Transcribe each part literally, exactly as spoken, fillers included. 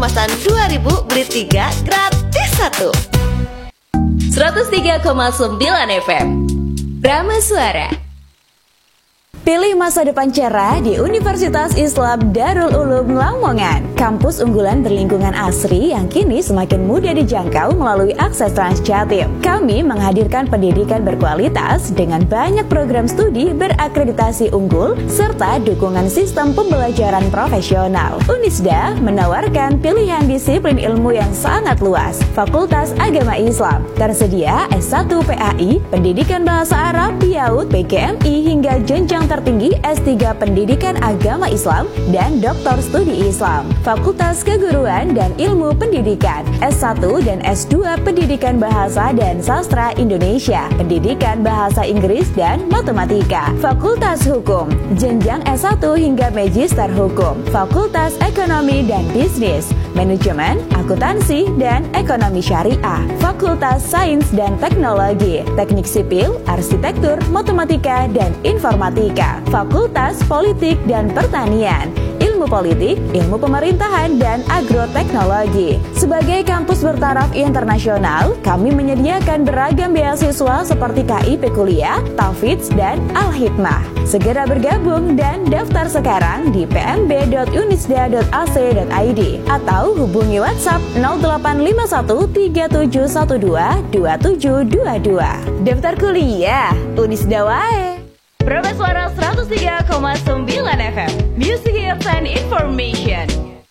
kemasan dua ribu, beli tiga gratis satu. seratus tiga koma sembilan F M Brahma Suara. Pilih masa depan cerah di Universitas Islam Darul Ulum Lamongan. Kampus unggulan berlingkungan asri yang kini semakin mudah dijangkau melalui akses Transjatim. Kami menghadirkan pendidikan berkualitas dengan banyak program studi berakreditasi unggul serta dukungan sistem pembelajaran profesional. Unisda menawarkan pilihan disiplin ilmu yang sangat luas. Fakultas Agama Islam tersedia S satu P A I, Pendidikan Bahasa Arab, PIAUD, P G M I hingga jenjang tertinggi S tiga Pendidikan Agama Islam dan Doktor Studi Islam. Fakultas Keguruan dan Ilmu Pendidikan S satu dan S dua Pendidikan Bahasa dan Sastra Indonesia, Pendidikan Bahasa Inggris dan Matematika. Fakultas Hukum, jenjang S satu hingga Magister Hukum. Fakultas Ekonomi dan Bisnis, Manajemen, Akuntansi dan Ekonomi Syariah. Fakultas Sains dan Teknologi, Teknik Sipil, Arsitektur, Matematika dan Informatika. Fakultas Politik dan Pertanian, Ilmu Politik, Ilmu Pemerintahan dan Agroteknologi. Sebagai kampus bertaraf internasional, kami menyediakan beragam beasiswa seperti K I P Kuliah, Tafidz dan Al-Hikmah. Segera bergabung dan daftar sekarang di p m b dot unisda dot a c dot i d atau hubungi WhatsApp nol delapan lima satu tiga tujuh satu dua dua tujuh dua dua. Daftar kuliah Unisda wae. Brahma Suara seratus tiga koma sembilan F M Music Hits and Information.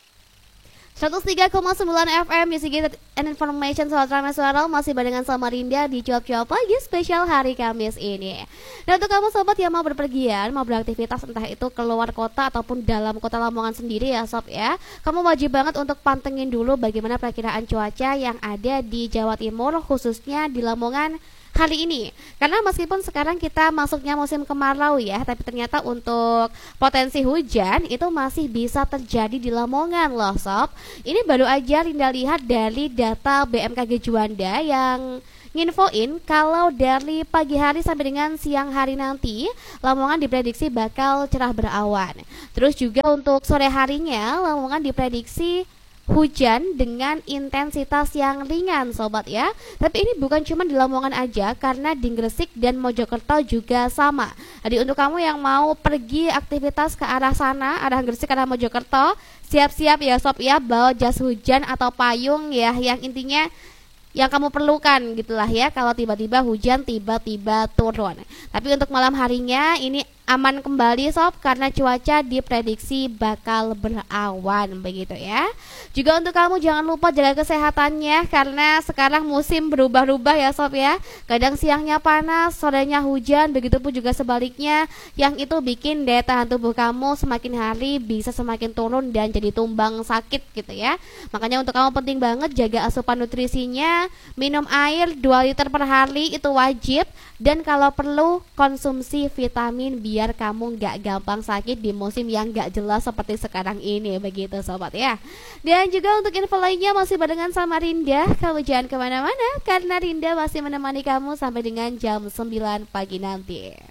seratus tiga koma sembilan F M Music Hits and Information. Sobat Brahma Suara masih barengan sama Rinda di cuap-cuap pagi spesial hari Kamis ini. Dan untuk kamu sobat yang mau berpergian, mau beraktivitas entah itu keluar kota ataupun dalam kota Lamongan sendiri ya sob ya, kamu wajib banget untuk pantengin dulu bagaimana perakiraan cuaca yang ada di Jawa Timur, khususnya di Lamongan kali ini. Karena meskipun sekarang kita masuknya musim kemarau ya, tapi ternyata untuk potensi hujan itu masih bisa terjadi di Lamongan loh sob. Ini baru aja Rinda lihat dari data B M K G Juanda yang nginfoin kalau dari pagi hari sampai dengan siang hari nanti Lamongan diprediksi bakal cerah berawan. Terus juga untuk sore harinya Lamongan diprediksi hujan dengan intensitas yang ringan sobat ya. Tapi ini bukan cuma di Lamongan aja, karena di Gresik dan Mojokerto juga sama. Jadi untuk kamu yang mau pergi aktivitas ke arah sana, arah Gresik, arah Mojokerto, siap-siap ya sob ya, bawa jas hujan atau payung ya, yang intinya yang kamu perlukan gitulah ya kalau tiba-tiba hujan tiba-tiba turun. Tapi untuk malam harinya ini aman kembali sob, karena cuaca diprediksi bakal berawan begitu ya. Juga untuk kamu jangan lupa jaga kesehatannya, karena sekarang musim berubah-ubah ya sob ya. Kadang siangnya panas, sorenya hujan, begitupun juga sebaliknya, yang itu bikin daya tahan tubuh kamu semakin hari bisa semakin turun dan jadi tumbang sakit gitu ya. Makanya untuk kamu penting banget jaga asupan nutrisinya, minum air dua liter per hari itu wajib, dan kalau perlu konsumsi vitamin biar kamu gak gampang sakit di musim yang gak jelas seperti sekarang ini begitu sobat ya. Dan juga untuk info lainnya masih barengan sama Rinda, kamu jangan kemana-mana karena Rinda masih menemani kamu sampai dengan jam sembilan pagi nanti.